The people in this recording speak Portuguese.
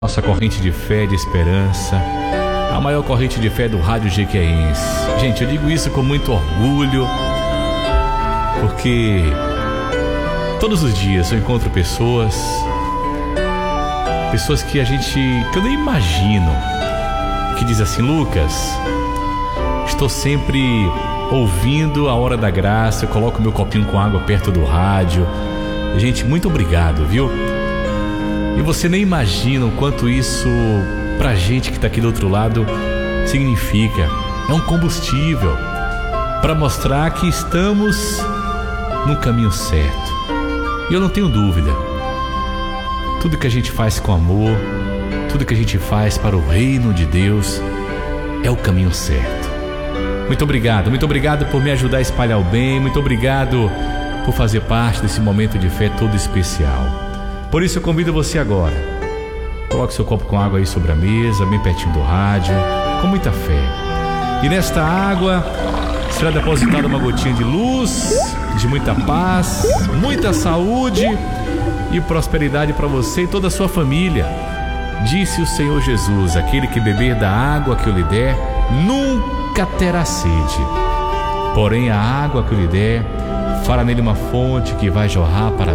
Nossa corrente de fé, de esperança, a maior corrente de fé do rádio jequiéense. Gente, eu digo isso com muito orgulho, porque todos os dias eu encontro pessoas que eu nem imagino, que diz assim: Lucas, estou sempre ouvindo a Hora da Graça, eu coloco meu copinho com água perto do rádio. Gente, muito obrigado, viu? E você nem imagina o quanto isso, pra gente que está aqui do outro lado, significa. É um combustível para mostrar que estamos no caminho certo. E eu não tenho dúvida, tudo que a gente faz com amor, tudo que a gente faz para o reino de Deus é o caminho certo. Muito obrigado por me ajudar a espalhar o bem, muito obrigado por fazer parte desse momento de fé todo especial. Por isso eu convido você agora, coloque seu copo com água aí sobre a mesa, bem pertinho do rádio, com muita fé. E nesta água será depositada uma gotinha de luz, de muita paz, muita saúde e prosperidade para você e toda a sua família. Disse o Senhor Jesus: aquele que beber da água que eu lhe der nunca terá sede, porém a água que eu lhe der fará nele uma fonte que vai jorrar para